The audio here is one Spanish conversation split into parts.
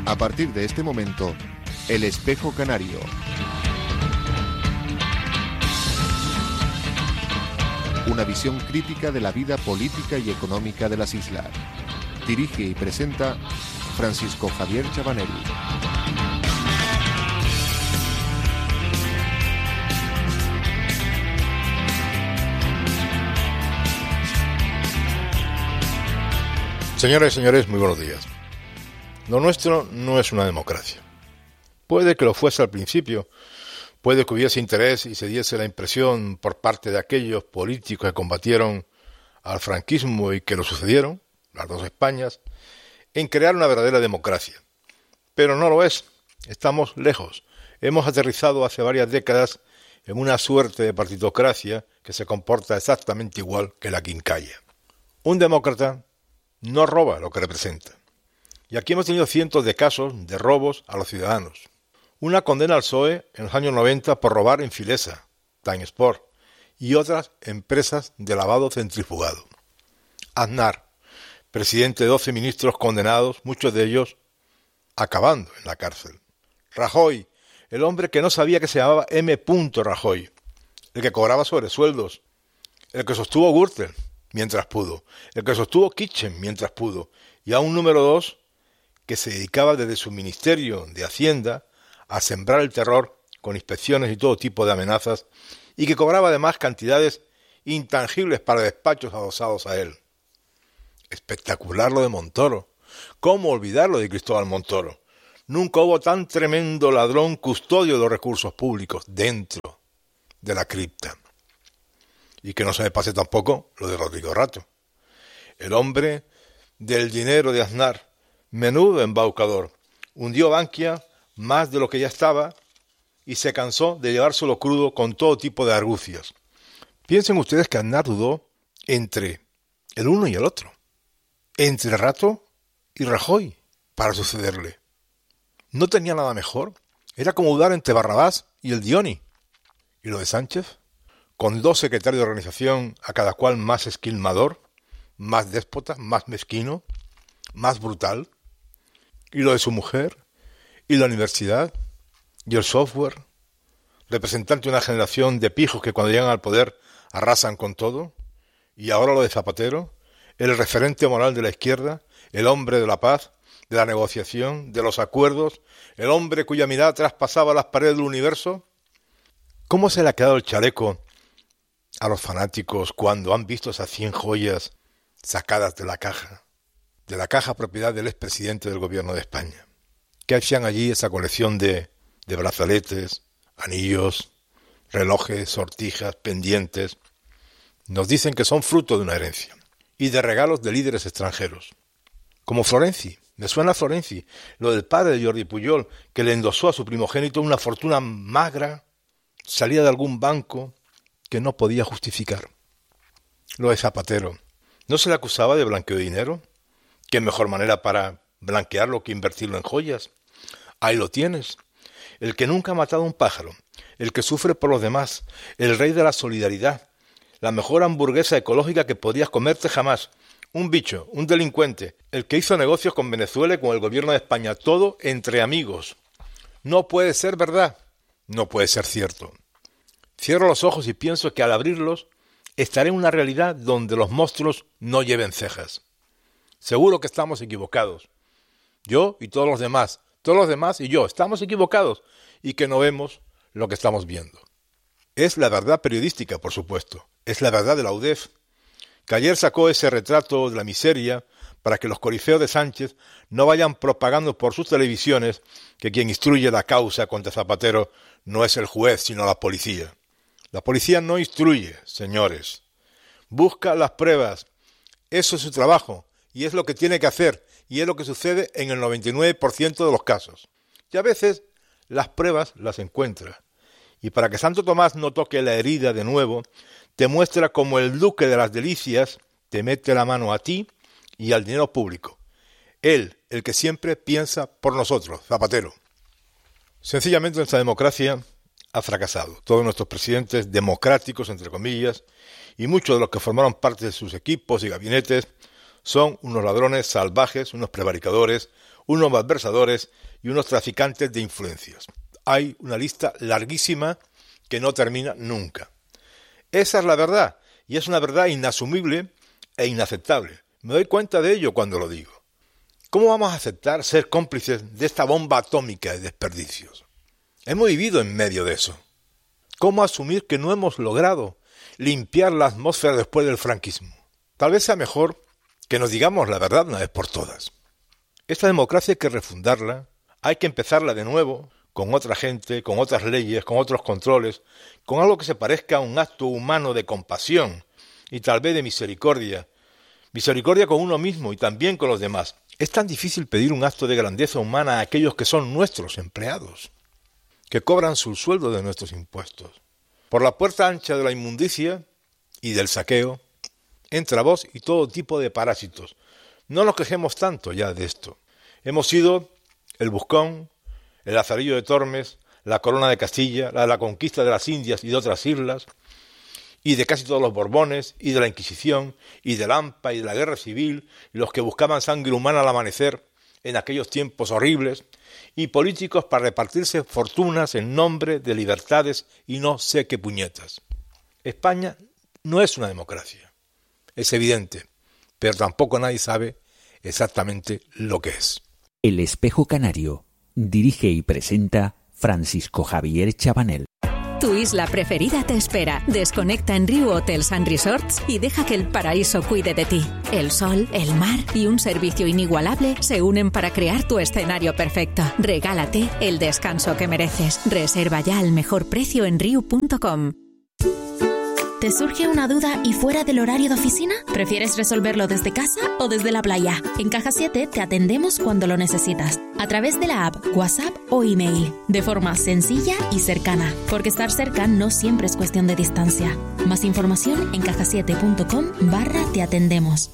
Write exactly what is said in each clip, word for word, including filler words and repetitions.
A partir de este momento, El Espejo Canario. Una visión crítica de la vida política y económica de las islas. Dirige y presenta Francisco Javier Chabanel. Señoras y señores, muy buenos días. Lo nuestro no es una democracia. Puede que lo fuese al principio, puede que hubiese interés y se diese la impresión por parte de aquellos políticos que combatieron al franquismo y que lo sucedieron, las dos Españas, en crear una verdadera democracia. Pero no lo es. Estamos lejos. Hemos aterrizado hace varias décadas en una suerte de partitocracia que se comporta exactamente igual que la quincalla. Un demócrata no roba lo que representa. Y aquí hemos tenido cientos de casos de robos a los ciudadanos. Una condena al P S O E en los años noventa por robar en Filesa, Time Sport, y otras empresas de lavado centrifugado. Aznar, presidente de doce ministros condenados, muchos de ellos acabando en la cárcel. Rajoy, el hombre que no sabía que se llamaba M. Rajoy, el que cobraba sobresueldos, el que sostuvo Gürtel mientras pudo, el que sostuvo Kitchen mientras pudo, y a un número dos que se dedicaba desde su ministerio de Hacienda a sembrar el terror con inspecciones y todo tipo de amenazas, y que cobraba además cantidades intangibles para despachos adosados a él. Espectacular lo de Montoro. ¿Cómo olvidarlo de Cristóbal Montoro? Nunca hubo tan tremendo ladrón custodio de los recursos públicos dentro de la cripta. Y que no se me pase tampoco lo de Rodrigo Rato. El hombre del dinero de Aznar, menudo embaucador, hundió Bankia más de lo que ya estaba y se cansó de llevárselo crudo con todo tipo de argucias. Piensen ustedes que Aznar dudó entre el uno y el otro, entre Rato y Rajoy, para sucederle. No tenía nada mejor, era como dudar entre Barrabás y el Dioni. ¿Y lo de Sánchez? Con dos secretarios de organización, a cada cual más esquilmador, más déspota, más mezquino, más brutal. ¿Y lo de su mujer? ¿Y la universidad? ¿Y el software? Representante de una generación de pijos que cuando llegan al poder arrasan con todo. ¿Y ahora lo de Zapatero? El referente moral de la izquierda, el hombre de la paz, de la negociación, de los acuerdos, el hombre cuya mirada traspasaba las paredes del universo. ¿Cómo se le ha quedado el chaleco a los fanáticos cuando han visto esas cien joyas sacadas de la caja, de la caja propiedad del expresidente del gobierno de España? ¿Qué hacían allí esa colección de, de brazaletes, anillos, relojes, sortijas, pendientes? Nos dicen que son fruto de una herencia y de regalos de líderes extranjeros. Como Florenzi, me suena a Florenzi, lo del padre de Jordi Pujol, que le endosó a su primogénito una fortuna magra, salida de algún banco que no podía justificar. Lo de Zapatero, ¿no se le acusaba de blanqueo de dinero? ¿Qué mejor manera para blanquearlo que invertirlo en joyas? Ahí lo tienes, el que nunca ha matado a un pájaro, el que sufre por los demás, el rey de la solidaridad, la mejor hamburguesa ecológica que podías comerte jamás, un bicho, un delincuente, el que hizo negocios con Venezuela y con el gobierno de España, todo entre amigos. No puede ser verdad, no puede ser cierto. Cierro los ojos y pienso que al abrirlos estaré en una realidad donde los monstruos no lleven cejas. Seguro que estamos equivocados. Yo y todos los demás, todos los demás y yo, estamos equivocados y que no vemos lo que estamos viendo. Es la verdad periodística, por supuesto. Es la verdad de la U D E F, que ayer sacó ese retrato de la miseria para que los corifeos de Sánchez no vayan propagando por sus televisiones que quien instruye la causa contra Zapatero no es el juez, sino la policía. La policía no instruye, señores. Busca las pruebas. Eso es su trabajo y es lo que tiene que hacer y es lo que sucede en el noventa y nueve por ciento de los casos. Y a veces las pruebas las encuentra. Y para que Santo Tomás no toque la herida de nuevo, te muestra como el duque de las delicias te mete la mano a ti y al dinero público. Él, el que siempre piensa por nosotros, Zapatero. Sencillamente nuestra democracia ha fracasado. Todos nuestros presidentes democráticos, entre comillas, y muchos de los que formaron parte de sus equipos y gabinetes, son unos ladrones salvajes, unos prevaricadores, unos malversadores y unos traficantes de influencias. Hay una lista larguísima que no termina nunca. Esa es la verdad, y es una verdad inasumible e inaceptable. Me doy cuenta de ello cuando lo digo. ¿Cómo vamos a aceptar ser cómplices de esta bomba atómica de desperdicios? Hemos vivido en medio de eso. ¿Cómo asumir que no hemos logrado limpiar la atmósfera después del franquismo? Tal vez sea mejor que nos digamos la verdad una vez por todas. Esta democracia hay que refundarla, hay que empezarla de nuevo, con otra gente, con otras leyes, con otros controles, con algo que se parezca a un acto humano de compasión y tal vez de misericordia. Misericordia con uno mismo y también con los demás. Es tan difícil pedir un acto de grandeza humana a aquellos que son nuestros empleados, que cobran su sueldo de nuestros impuestos. Por la puerta ancha de la inmundicia y del saqueo, entra vos y todo tipo de parásitos. No nos quejemos tanto ya de esto. Hemos sido el Buscón, el Lazarillo de Tormes, la Corona de Castilla, la de la conquista de las Indias y de otras islas, y de casi todos los Borbones, y de la Inquisición, y del Hampa, y de la Guerra Civil, y los que buscaban sangre humana al amanecer en aquellos tiempos horribles, y políticos para repartirse fortunas en nombre de libertades y no sé qué puñetas. España no es una democracia, es evidente, pero tampoco nadie sabe exactamente lo que es. El Espejo Canario dirige y presenta Francisco Javier Chabanel. Tu isla preferida te espera. Desconecta en Riu Hotels and Resorts y deja que el paraíso cuide de ti. El sol, el mar y un servicio inigualable se unen para crear tu escenario perfecto. Regálate el descanso que mereces. Reserva ya al mejor precio en riu punto com. ¿Te surge una duda y fuera del horario de oficina? ¿Prefieres resolverlo desde casa o desde la playa? En Caja siete te atendemos cuando lo necesitas, a través de la app, WhatsApp o email, de forma sencilla y cercana, porque estar cerca no siempre es cuestión de distancia. Más información en caja siete punto com barra te atendemos.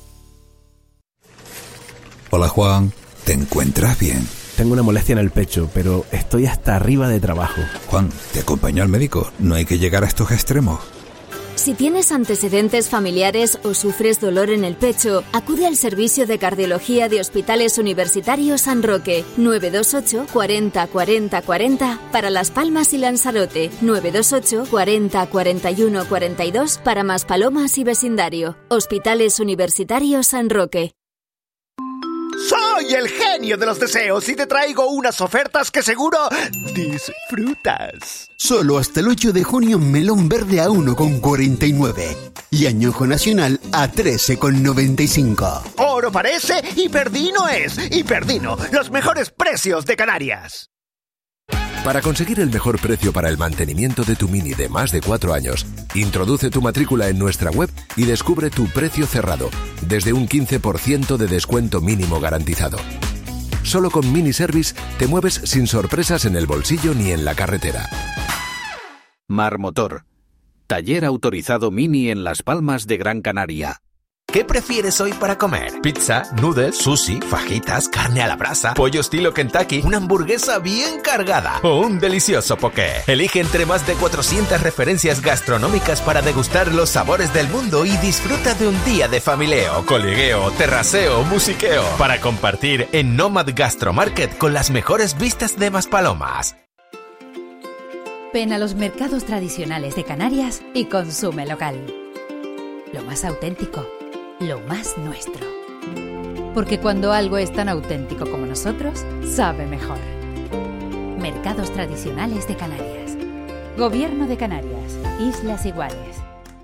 Hola Juan, ¿te encuentras bien? Tengo una molestia en el pecho, pero estoy hasta arriba de trabajo. Juan, ¿te acompaño al médico? No hay que llegar a estos extremos. Si tienes antecedentes familiares o sufres dolor en el pecho, acude al servicio de cardiología de Hospitales Universitarios San Roque, nueve dos ocho, cuarenta, cuarenta, cuarenta para Las Palmas y Lanzarote, nueve dos ocho, cuarenta, cuarenta y uno, cuarenta y dos para Maspalomas y vecindario. Hospitales Universitarios San Roque. Soy el genio de los deseos y te traigo unas ofertas que seguro disfrutas. Solo hasta el ocho de junio melón verde a uno con cuarenta y nueve y añojo nacional a trece con noventa y cinco. Oro parece y Perdino es. Y Perdino, los mejores precios de Canarias. Para conseguir el mejor precio para el mantenimiento de tu Mini de más de cuatro años, introduce tu matrícula en nuestra web y descubre tu precio cerrado, desde un quince por ciento de descuento mínimo garantizado. Solo con Mini Service te mueves sin sorpresas en el bolsillo ni en la carretera. Marmotor, taller autorizado Mini en Las Palmas de Gran Canaria. ¿Qué prefieres hoy para comer? ¿Pizza, noodles, sushi, fajitas, carne a la brasa, pollo estilo Kentucky, una hamburguesa bien cargada o un delicioso poké? Elige entre más de cuatrocientas referencias gastronómicas para degustar los sabores del mundo y disfruta de un día de familieo, coligueo, terraceo, musiqueo para compartir en Nomad Gastromarket con las mejores vistas de Maspalomas. Ven a los mercados tradicionales de Canarias y consume local. Lo más auténtico. Lo más nuestro. Porque cuando algo es tan auténtico como nosotros, sabe mejor. Mercados tradicionales de Canarias. Gobierno de Canarias. Islas Iguales.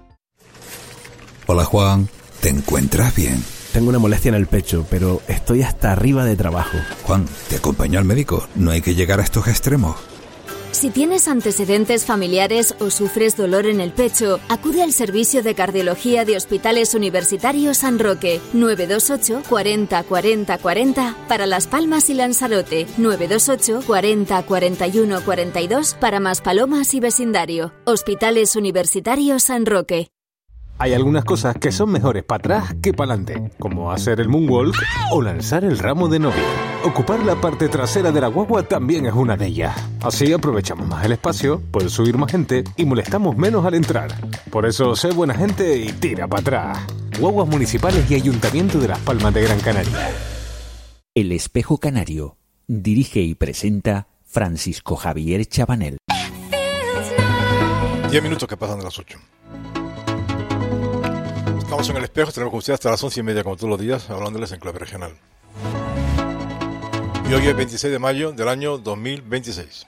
Hola Juan, ¿te encuentras bien? Tengo una molestia en el pecho, pero estoy hasta arriba de trabajo. Juan, ¿te acompaño al médico? No hay que llegar a estos extremos. Si tienes antecedentes familiares o sufres dolor en el pecho, acude al servicio de cardiología de Hospitales Universitarios San Roque, nueve dos ocho, cuarenta, cuarenta, cuarenta para Las Palmas y Lanzarote, nueve dos ocho, cuarenta, cuarenta y uno, cuarenta y dos para Maspalomas y vecindario. Hospitales Universitarios San Roque. Hay algunas cosas que son mejores para atrás que para adelante, como hacer el moonwalk o lanzar el ramo de novia. Ocupar la parte trasera de la guagua también es una de ellas. Así aprovechamos más el espacio, puede subir más gente y molestamos menos al entrar. Por eso, sé buena gente y tira para atrás. Guaguas Municipales y Ayuntamiento de Las Palmas de Gran Canaria. El Espejo Canario. Dirige y presenta Francisco Javier Chabanel. Diez minutos que pasan de las ocho. Estamos en El Espejo, tenemos con ustedes hasta las once y media, como todos los días, hablándoles en clave regional. Y hoy es veintiséis de mayo del año dos mil veintiséis.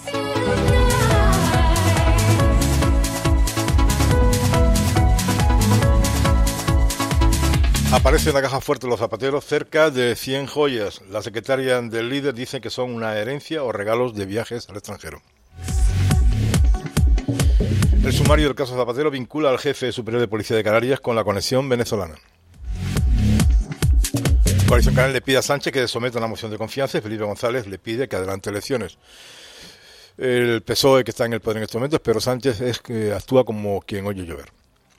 Aparece en la caja fuerte de los zapateros cerca de cien joyas. La secretaria del líder dice que son una herencia o regalos de viajes al extranjero. El sumario del caso Zapatero vincula al jefe superior de Policía de Canarias con la conexión venezolana. Coalición Canaria le pide a Sánchez que someta una moción de confianza y Felipe González le pide que adelante elecciones. El P S O E, que está en el poder en estos momentos, pero Sánchez es que actúa como quien oye llover.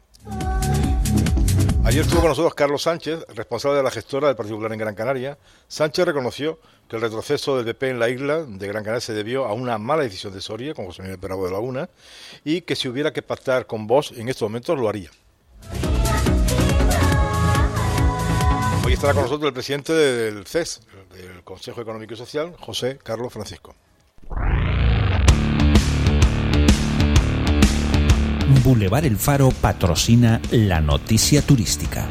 Ayer estuvo con nosotros Carlos Sánchez, responsable de la gestora del Partido Popular en Gran Canaria. Sánchez reconoció que el retroceso del P P en la isla de Gran Canaria se debió a una mala decisión de Soria, con José Miguel Perabo de Laguna, y que si hubiera que pactar con Vox en estos momentos lo haría. Hoy estará con nosotros el presidente del C E S, del Consejo Económico y Social, José Carlos Francisco. Boulevard El Faro patrocina la noticia turística.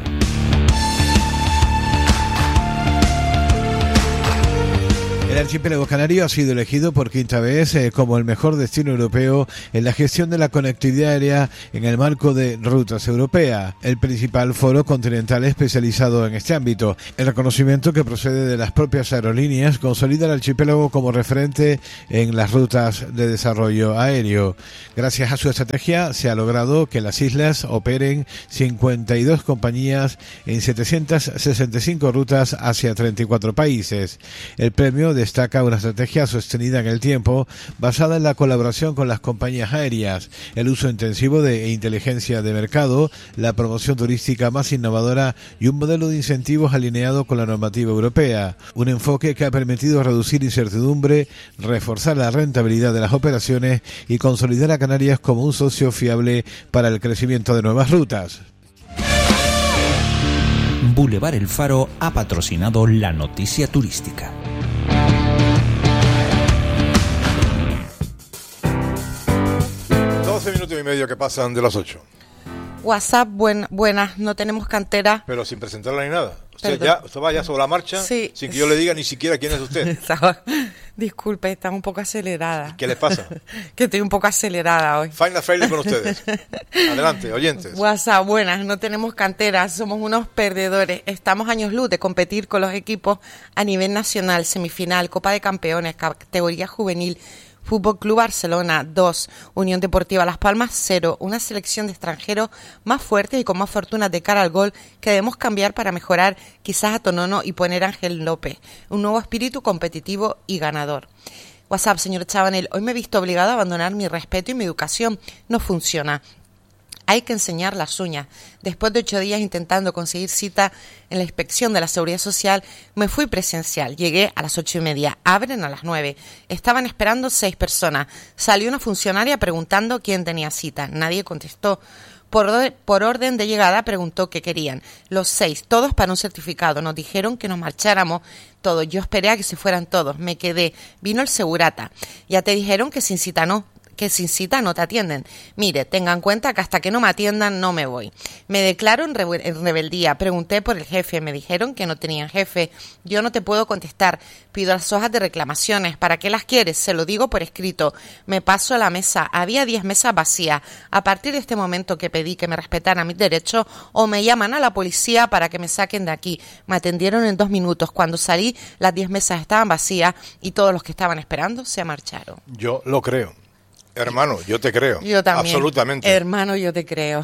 El archipiélago canario ha sido elegido por quinta vez eh, como el mejor destino europeo en la gestión de la conectividad aérea en el marco de Rutas Europeas, el principal foro continental especializado en este ámbito. El reconocimiento, que procede de las propias aerolíneas, consolida al archipiélago como referente en las rutas de desarrollo aéreo. Gracias a su estrategia se ha logrado que las islas operen cincuenta y dos compañías en setecientas sesenta y cinco rutas hacia treinta y cuatro países. El premio de destaca una estrategia sostenida en el tiempo basada en la colaboración con las compañías aéreas, el uso intensivo de inteligencia de mercado, la promoción turística más innovadora y un modelo de incentivos alineado con la normativa europea. Un enfoque que ha permitido reducir incertidumbre, reforzar la rentabilidad de las operaciones y consolidar a Canarias como un socio fiable para el crecimiento de nuevas rutas. Boulevard El Faro ha patrocinado la noticia turística. doce minutos y medio que pasan de las ocho. WhatsApp, buen, buenas, no tenemos cantera. Pero sin presentarla ni nada. Usted, ya, usted va ya sobre la marcha, sí, sin que yo le diga ni siquiera quién es usted. Disculpe, está un poco acelerada. ¿Qué le pasa? Que estoy un poco acelerada hoy. Final Friday con ustedes. Adelante, oyentes. WhatsApp, buenas, no tenemos cantera, somos unos perdedores. Estamos años luz de competir con los equipos a nivel nacional, semifinal, Copa de Campeones, categoría juvenil. Fútbol Club Barcelona, dos. Unión Deportiva Las Palmas, cero. Una selección de extranjeros más fuerte y con más fortuna de cara al gol que debemos cambiar para mejorar quizás a Tonono y poner a Ángel López. Un nuevo espíritu competitivo y ganador. WhatsApp, señor Chabanel, hoy me he visto obligado a abandonar mi respeto y mi educación. No funciona. Hay que enseñar las uñas. Después de ocho días intentando conseguir cita en la inspección de la Seguridad Social, me fui presencial. Llegué a las ocho y media. Abren a las nueve. Estaban esperando seis personas. Salió una funcionaria preguntando quién tenía cita. Nadie contestó. Por, por orden de llegada preguntó qué querían. Los seis, todos para un certificado. Nos dijeron que nos marcháramos todos. Yo esperé a que se fueran todos. Me quedé. Vino el segurata. Ya te dijeron que sin cita no. que sin cita no te atienden. Mire, tenga en cuenta que hasta que no me atiendan no me voy. Me declaro en, re- en rebeldía. Pregunté por el jefe. Me dijeron que no tenían jefe. Yo no te puedo contestar. Pido las hojas de reclamaciones. ¿Para qué las quieres? Se lo digo por escrito. Me paso a la mesa. Había diez mesas vacías. A partir de este momento que pedí que me respetaran mis derechos, o me llaman a la policía para que me saquen de aquí. Me atendieron en dos minutos. Cuando salí, las diez mesas estaban vacías y todos los que estaban esperando se marcharon. Yo lo creo. Hermano, yo te creo. Yo también. Absolutamente. Hermano, yo te creo.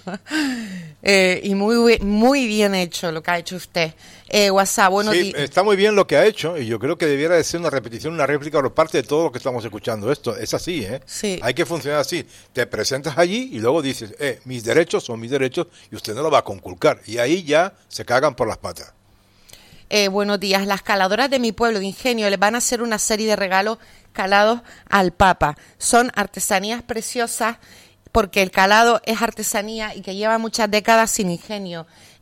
eh, y muy muy bien hecho lo que ha hecho usted. Eh, WhatsApp, bueno... Sí, di- está muy bien lo que ha hecho y yo creo que debiera de ser una repetición, una réplica por parte de todos los que estamos escuchando esto. Es así, ¿eh? Sí. Hay que funcionar así. Te presentas allí y luego dices, eh, mis derechos son mis derechos y usted no lo va a conculcar. Y ahí ya se cagan por las patas. Eh, buenos días. Las caladoras de mi pueblo de Ingenio les van a hacer una serie de regalos calados al Papa. Son artesanías preciosas porque el calado es artesanía y que lleva muchas décadas sin Ingenio.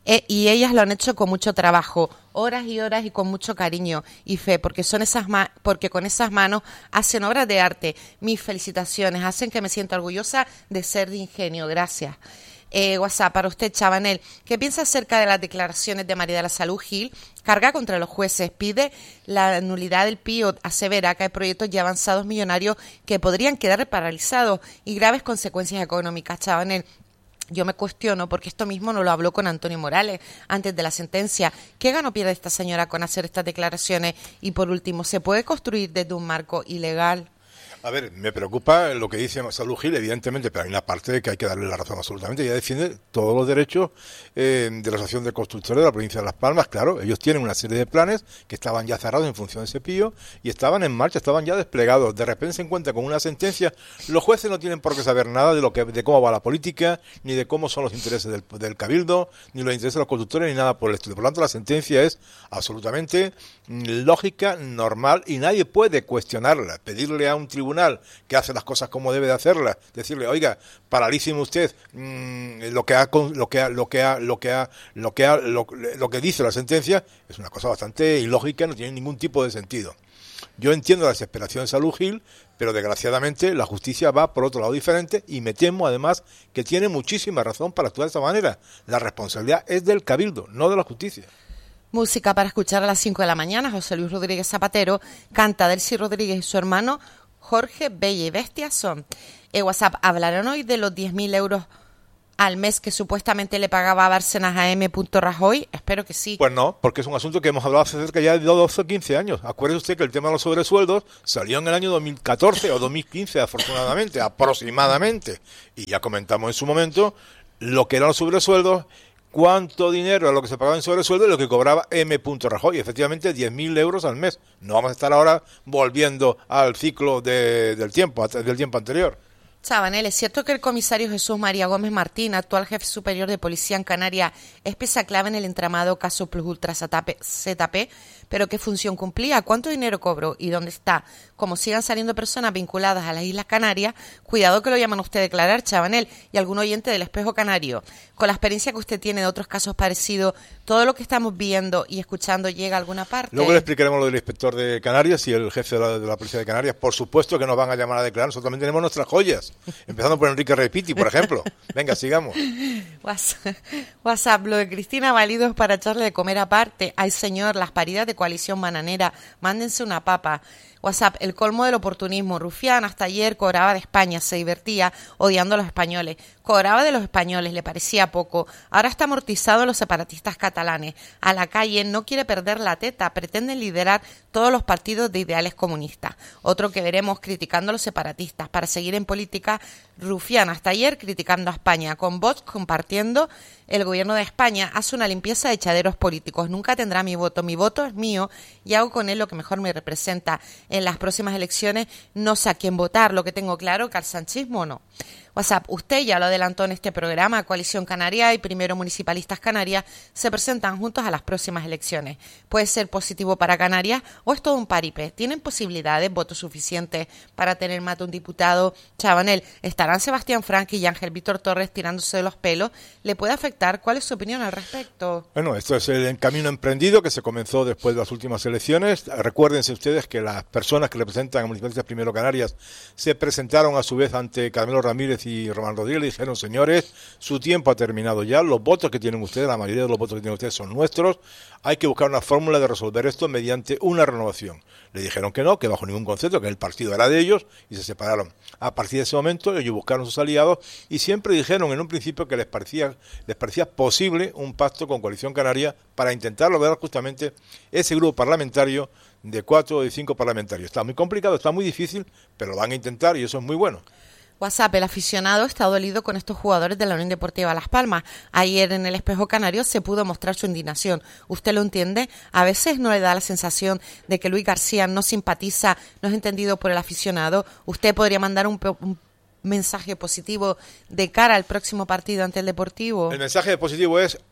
Eh, y ellas lo han hecho con mucho trabajo, horas y horas y con mucho cariño y fe, porque son esas ma- porque con esas manos hacen obras de arte. Mis felicitaciones, hacen que me sienta orgullosa de ser de Ingenio. Gracias. Eh, WhatsApp para usted, Chabanel. ¿Qué piensa acerca de las declaraciones de María de la Salud Gil? Carga contra los jueces, pide la nulidad del P I O, asevera que hay proyectos ya avanzados millonarios que podrían quedar paralizados y graves consecuencias económicas. Chabanel, yo me cuestiono, porque esto mismo no lo habló con Antonio Morales antes de la sentencia. ¿Qué gano pierde esta señora con hacer estas declaraciones? Y por último, ¿se puede construir desde un marco ilegal? A ver, me preocupa lo que dice Salud Gil, evidentemente, pero hay una parte de que hay que darle la razón absolutamente. Ella defiende todos los derechos eh, de la Asociación de Constructores de la provincia de Las Palmas. Claro, ellos tienen una serie de planes que estaban ya cerrados en función de ese P I O y estaban en marcha, estaban ya desplegados. De repente se encuentra con una sentencia. Los jueces no tienen por qué saber nada de lo que de cómo va la política, ni de cómo son los intereses del, del cabildo, ni los intereses de los constructores, ni nada por el estilo. Por lo tanto, la sentencia es absolutamente lógica, normal, y nadie puede cuestionarla. Pedirle a un tribunal que hace las cosas como debe de hacerlas, decirle, oiga, paralíceme usted mmm, lo que ha lo que ha lo que ha lo que ha lo que ha lo, lo que dice la sentencia, es una cosa bastante ilógica, no tiene ningún tipo de sentido. Yo entiendo la desesperación de Salud Gil, pero desgraciadamente la justicia va por otro lado diferente, y me temo además que tiene muchísima razón para actuar de esta manera. La responsabilidad es del cabildo, no de la justicia. Música para escuchar a las cinco de la mañana. José Luis Rodríguez Zapatero canta Delcy Rodríguez y su hermano Jorge Bella y Bestia son. Eh, WhatsApp, ¿hablarán hoy de los diez mil euros al mes que supuestamente le pagaba a Bárcenas a M. Rajoy? Espero que sí. Pues no, porque es un asunto que hemos hablado hace cerca ya de doce o quince años. Acuérdese usted que el tema de los sobresueldos salió en el año dos mil catorce o dos mil quince, afortunadamente, aproximadamente. Y ya comentamos en su momento lo que eran los sobresueldos, cuánto dinero era lo que se pagaba en sobresueldo y lo que cobraba M. Rajoy. Efectivamente, diez mil euros al mes. No vamos a estar ahora volviendo al ciclo de, del tiempo, del tiempo anterior. Chabanel, ¿es cierto que el comisario Jesús María Gómez Martín, actual jefe superior de policía en Canarias, es pieza clave en el entramado caso Plus Ultra Z P? ¿Pero qué función cumplía? ¿Cuánto dinero cobró? ¿Y dónde está? Como sigan saliendo personas vinculadas a las Islas Canarias, cuidado que lo llaman a usted a declarar, Chabanel, y algún oyente del Espejo Canario. Con la experiencia que usted tiene de otros casos parecidos, todo lo que estamos viendo y escuchando llega a alguna parte. Luego le explicaremos lo del inspector de Canarias y el jefe de la, de la policía de Canarias. Por supuesto que nos van a llamar a declarar. Nosotros también tenemos nuestras joyas, empezando por Enrique Repiti, por ejemplo. Venga, sigamos. WhatsApp, WhatsApp, lo de Cristina Valido es para echarle de comer aparte. Ay, señor, las paridas de Coalición Bananera, mándense una papa. WhatsApp, el colmo del oportunismo. Rufián hasta ayer cobraba de España, se divertía odiando a los españoles. Cobraba de los españoles, le parecía poco. Ahora está amortizado a los separatistas catalanes. A la calle, no quiere perder la teta, pretenden liderar todos los partidos de ideales comunistas. Otro que veremos criticando a los separatistas. Para seguir en política, Rufián hasta ayer criticando a España, con votos compartiendo el gobierno de España. Hace una limpieza de echaderos políticos. Nunca tendrá mi voto. Mi voto es mío y hago con él lo que mejor me representa. En las próximas elecciones no sé a quién votar. Lo que tengo claro, que al sanchismo no. WhatsApp, usted ya lo adelantó en este programa, Coalición Canaria y Primero Municipalistas Canarias se presentan juntos a las próximas elecciones. ¿Puede ser positivo para Canarias o es todo un paripé? ¿Tienen posibilidades, votos suficientes para tener más de un diputado? Chabanel, ¿estarán Sebastián Frank y Ángel Víctor Torres tirándose de los pelos? ¿Le puede afectar? ¿Cuál es su opinión al respecto? Bueno, esto es el camino emprendido que se comenzó después de las últimas elecciones. Recuérdense ustedes que las personas que representan a Municipalistas Primero Canarias se presentaron a su vez ante Carmelo Ramírez y Román Rodríguez. Le dijeron, señores, su tiempo ha terminado ya, los votos que tienen ustedes, la mayoría de los votos que tienen ustedes son nuestros, hay que buscar una fórmula de resolver esto mediante una renovación. Le dijeron que no, que bajo ningún concepto, que el partido era de ellos, y se separaron. A partir de ese momento ellos buscaron sus aliados y siempre dijeron en un principio que les parecía, les parecía posible un pacto con Coalición Canaria para intentar lograr justamente ese grupo parlamentario de cuatro o de cinco parlamentarios. Está muy complicado, está muy difícil, pero lo van a intentar y eso es muy bueno. WhatsApp, el aficionado está dolido con estos jugadores de la Unión Deportiva Las Palmas. Ayer en el Espejo Canario se pudo mostrar su indignación. ¿Usted lo entiende? A veces no le da la sensación de que Luis García no simpatiza, no es entendido por el aficionado. ¿Usted podría mandar un, un mensaje positivo de cara al próximo partido ante el Deportivo? El mensaje positivo es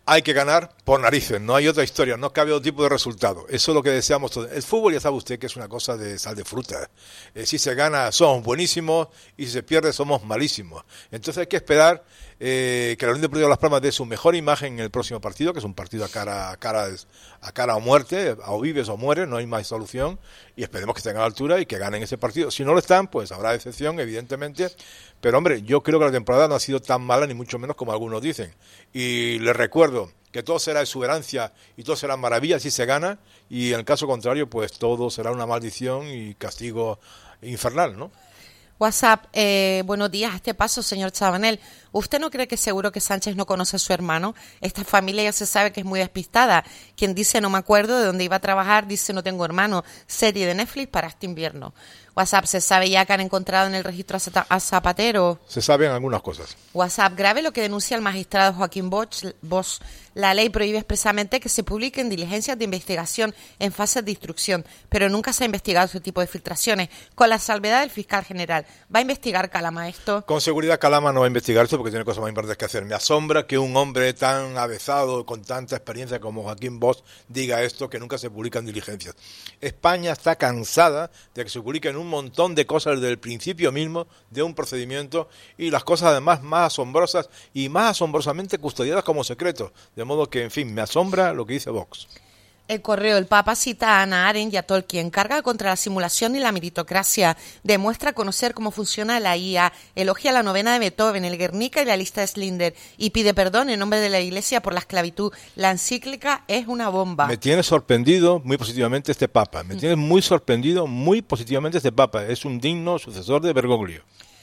hay que ganar por narices, no hay otra historia, no cabe otro tipo de resultado. Eso es lo que deseamos todos. El fútbol, ya sabe usted que es una cosa de sal de fruta. Eh, si se gana somos buenísimos y si se pierde somos malísimos. Entonces hay que esperar eh, que la Unión Deportiva Las Palmas dé su mejor imagen en el próximo partido, que es un partido a cara a cara, a cara o muerte, o vives o mueres, no hay más solución, y esperemos que estén a la altura y que ganen ese partido. Si no lo están, pues habrá excepción, evidentemente. Pero hombre, yo creo que la temporada no ha sido tan mala, ni mucho menos como algunos dicen. Y les recuerdo que todo será exuberancia y todo será maravilla si se gana, y en el caso contrario, pues todo será una maldición y castigo infernal, ¿no? WhatsApp, eh, buenos días. A este paso, señor Chabanel, ¿usted no cree que seguro que Sánchez no conoce a su hermano? Esta familia ya se sabe que es muy despistada. Quien dice no me acuerdo de dónde iba a trabajar, dice no tengo hermano. Serie de Netflix para este invierno. WhatsApp, ¿se sabe ya que han encontrado en el registro a Zapatero? Se saben algunas cosas. WhatsApp, grave lo que denuncia el magistrado Joaquín Bosch. Bosch. La ley prohíbe expresamente que se publiquen diligencias de investigación en fases de instrucción, pero nunca se ha investigado ese tipo de filtraciones, con la salvedad del fiscal general. ¿Va a investigar Calama esto? Con seguridad Calama no va a investigar esto porque tiene cosas más importantes que hacer. Me asombra que un hombre tan avezado, con tanta experiencia como Joaquín Bosch, diga esto, que nunca se publican diligencias. España está cansada de que se publiquen un montón de cosas desde el principio mismo de un procedimiento, y las cosas además más asombrosas y más asombrosamente custodiadas como secretos. De modo que, en fin, me asombra lo que dice Vox. El Correo, el Papa cita a Hannah Arendt y a Tolkien, carga contra la simulación y la meritocracia, demuestra conocer cómo funciona la I A, elogia la novena de Beethoven, el Guernica y la lista de Schindler, y pide perdón en nombre de la Iglesia por la esclavitud. La encíclica es una bomba. Me tiene sorprendido muy positivamente este Papa, me tiene muy sorprendido muy positivamente este Papa, es un digno sucesor de Bergoglio.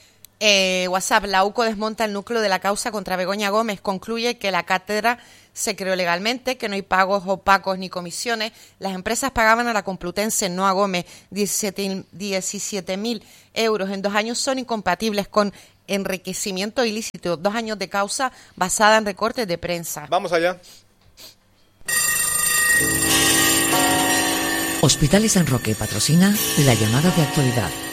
Eh, WhatsApp, la U C O desmonta el núcleo de la causa contra Begoña Gómez, concluye que la cátedra se creó legalmente, que no hay pagos opacos ni comisiones. Las empresas pagaban a la Complutense, no a Gómez. diecisiete mil euros en dos años son incompatibles con enriquecimiento ilícito. Dos años de causa basada en recortes de prensa. Vamos allá. Hospitales San Roque patrocina la llamada de actualidad.